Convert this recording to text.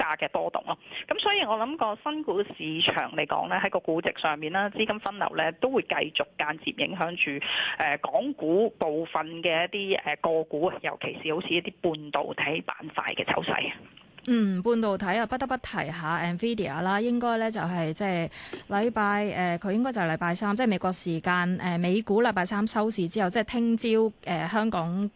價嘅波動咯。咁所以我諗個新股市場嚟講咧，喺個估值上面啦，資金分流咧都會繼續間接影響住港股部分嘅一啲個股，尤其是好似一啲半導體板塊嘅走勢。 半導體啊，不得不提下 Nvidia 啦，應該咧就係即係禮拜佢應該就係禮拜三，即係美國時間美股禮拜三收市之後，即係聽朝香港